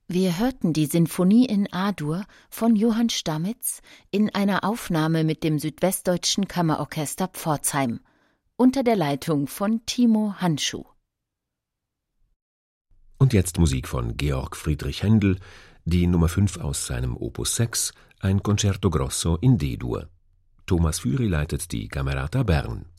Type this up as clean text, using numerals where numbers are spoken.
Wir hörten die Sinfonie in A-Dur von Johann Stamitz in einer Aufnahme mit dem Südwestdeutschen Kammerorchester Pforzheim unter der Leitung von Timo Handschuh. Und jetzt Musik von Georg Friedrich Händel, die Nummer 5 aus seinem Opus 6, ein Concerto Grosso in D-Dur. Thomas Führy leitet die Camerata Bern.